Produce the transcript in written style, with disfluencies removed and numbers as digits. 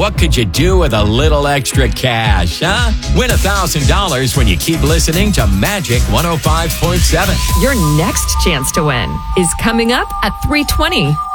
What could you do with a little extra cash, huh? Win $1,000 when you keep listening to Magic 105.7. Your next chance to win is coming up at 3:20.